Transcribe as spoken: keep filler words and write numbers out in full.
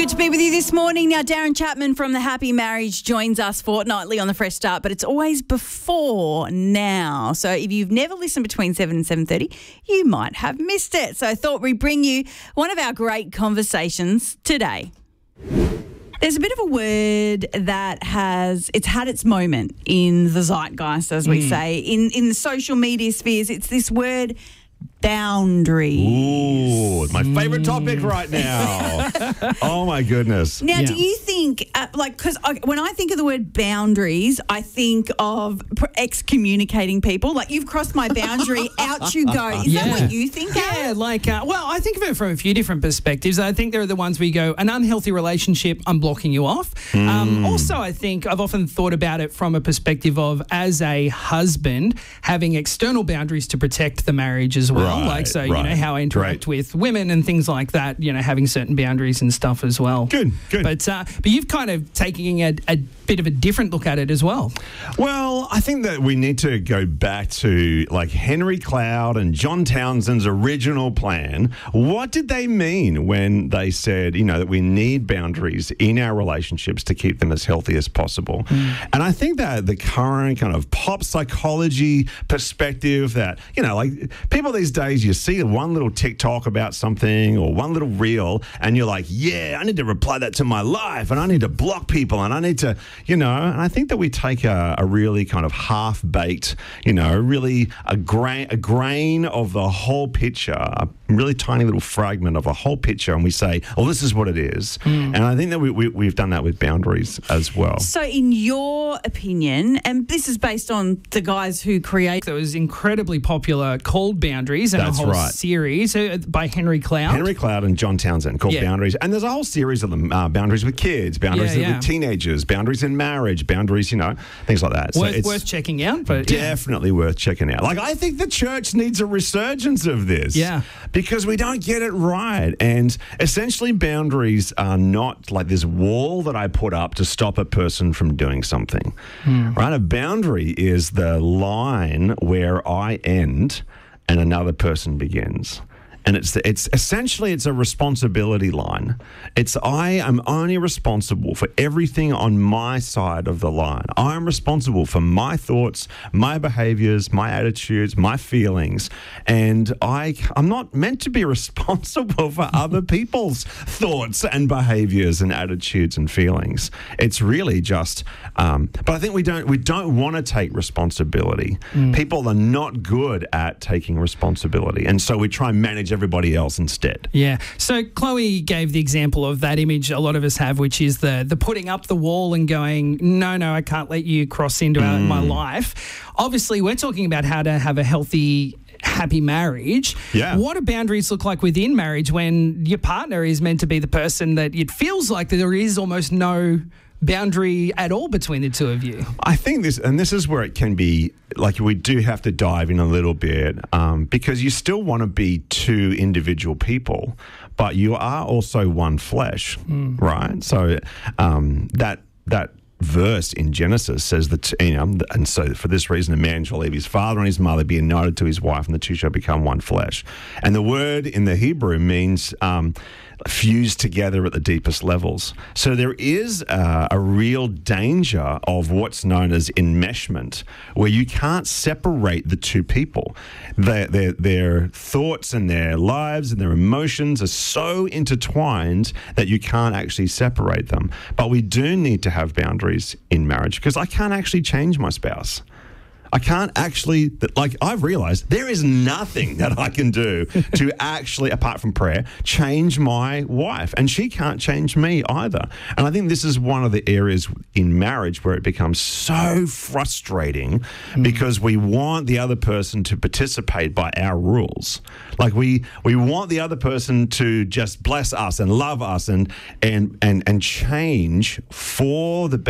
Good to be with you this morning. Now, Darren Chapman from The Happy Marriage joins us fortnightly on The Fresh Start, but it's always before now. So if you've never listened between seven and seven thirty, you might have missed it. So I thought we'd bring you one of our great conversations today. There's a bit of a word that has, it's had its moment in the zeitgeist, as we mm. say, in, in the social media spheres. It's this word boundary. Ooh, my favourite topic right now. Oh, my goodness. Now, yeah. do you think, uh, like, because when I think of the word boundaries, I think of pr- excommunicating people. Like, you've crossed my boundary, out you go. Is yeah. that what you think, Aaron? Yeah, like, uh, well, I think of it from a few different perspectives. I think there are the ones where you go, an unhealthy relationship, I'm blocking you off. Mm. Um, also, I think I've often thought about it from a perspective of, as a husband, having external boundaries to protect the marriage as well. Right, like, so, right. you know, how I interact right. with women and things like that, you know, having certain boundaries and stuff as well. Good, good. But, uh, but you've kind of taking a, a bit of a different look at it as well. Well, I think that we need to go back to, like, Henry Cloud and John Townsend's original plan. What did they mean when they said, you know, that we need boundaries in our relationships to keep them as healthy as possible? Mm. And I think that the current kind of pop psychology perspective that, you know, like, people these days, you see one little TikTok about something or one little reel and you're like, yeah, I need to apply that to my life and I need to block people and I need to, you know, and I think that we take a, a really kind of half-baked, you know, really a grain, a grain of the whole picture, a really tiny little fragment of a whole picture, and we say, well, this is what it is. Mm. And I think that we, we, we've done that with boundaries as well. So in your opinion, and this is based on the guys who create... There was incredibly popular called Boundaries and That's a whole right. series uh, by Henry Cloud. Henry Cloud and John Townsend called yeah. Boundaries. And there's a whole series of them. Uh, boundaries with kids, boundaries yeah, yeah. with teenagers, boundaries in marriage, boundaries, you know, things like that. Worth, so it's worth checking out. But definitely yeah. worth checking out. Like, I think the church needs a resurgence of this. Yeah. Because we don't get it right. And essentially boundaries are not like this wall that I put up to stop a person from doing something. Hmm. Right? A boundary is the line where I end and another person begins. And it's it's essentially it's a responsibility line. It's I am only responsible for everything on my side of the line. I am responsible for my thoughts, my behaviors, my attitudes, my feelings, and I I'm not meant to be responsible for other people's thoughts and behaviors and attitudes and feelings. It's really just. Um, but I think we don't we don't want to take responsibility. Mm. People are not good at taking responsibility, and so we try and manage everybody else instead. Yeah. So Chloe gave the example of that image a lot of us have, which is the the putting up the wall and going, no, no, I can't let you cross into mm. our, my life. Obviously, we're talking about how to have a healthy, happy marriage. Yeah. What do boundaries look like within marriage when your partner is meant to be the person that it feels like there is almost no boundary at all between the two of you? I think this, and this is where it can be, like, we do have to dive in a little bit um, because you still want to be two individual people, but you are also one flesh, mm. right? So um, that that verse in Genesis says that, you know, and so for this reason a man shall leave his father and his mother, be united to his wife, and the two shall become one flesh. And the word in the Hebrew means um, fused together at the deepest levels. So there is uh, a real danger of what's known as enmeshment, where you can't separate the two people. Their, their, their thoughts and their lives and their emotions are so intertwined that you can't actually separate them. But we do need to have boundaries in marriage, because I can't actually change my spouse. I can't actually, like, I've realized there is nothing that I can do to actually, apart from prayer, change my wife. And she can't change me either. And I think this is one of the areas in marriage where it becomes so frustrating mm. because we want the other person to participate by our rules. Like, we we want the other person to just bless us and love us and and and, and change for the